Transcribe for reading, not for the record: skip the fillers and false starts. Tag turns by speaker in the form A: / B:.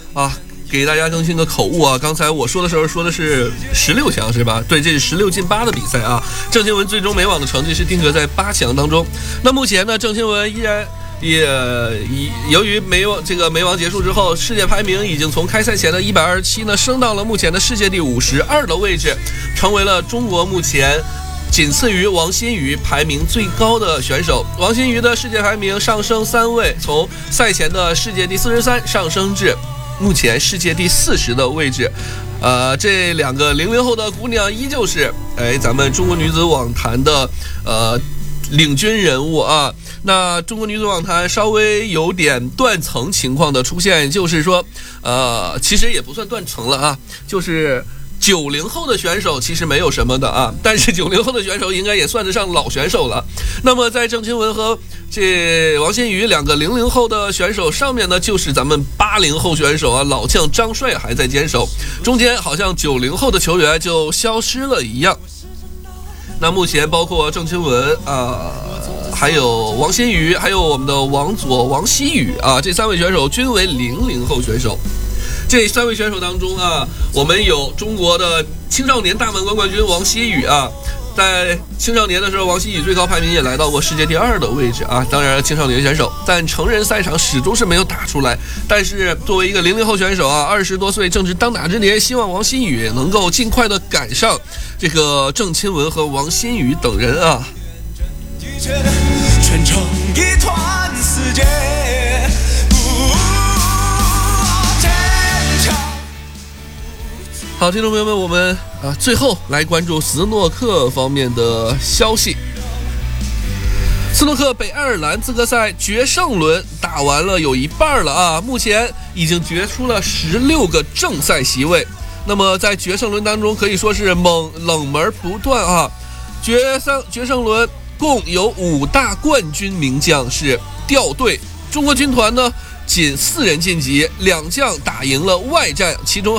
A: 啊，给大家更新个口误啊！刚才我说的时候说的是16强是吧？对，这是16进8的比赛啊。郑钦文最终美网的成绩是定格在8强当中。那目前呢，郑钦文依然由于美网结束之后，世界排名已经从开赛前的127呢升到了目前的世界第52的位置，成为了中国目前仅次于王欣瑜排名最高的选手。王欣瑜的世界排名上升3位，从赛前的世界第43上升至目前世界第40的位置。这两个00后的姑娘依旧是咱们中国女子网坛的领军人物啊。那中国女子网坛稍微有点断层情况的出现，就是说其实也不算断层了啊，就是90后的选手其实没有什么的啊，但是90后的选手应该也算得上老选手了。那么在郑钦文和这王欣瑜两个00后的选手上面呢，就是咱们80后选手啊，老将张帅还在坚守，中间好像90后的球员就消失了一样。那目前包括郑钦文还有王欣瑜，还有我们的王佐、王希宇啊，这3位选手均为00后选手。这3位选手当中啊，我们有中国的青少年大满贯冠军王希宇啊，在青少年的时候，王希宇最高排名也来到过世界第2的位置啊。当然，青少年选手，但成人赛场始终是没有打出来。但是作为一个00后选手啊，20多岁正值当打之年，希望王希宇能够尽快的赶上这个郑钦文和王欣瑜等人啊。全成一团死结。好，听众朋友们，我们最后来关注斯诺克方面的消息。斯诺克北爱尔兰资格赛决胜轮打完了有一半了啊，目前已经决出了16个正赛席位。那么在决胜轮当中可以说是冷门不断啊，决胜轮共有5大冠军名将是掉队，中国军团呢仅4人晋级，2将打赢了外战，其中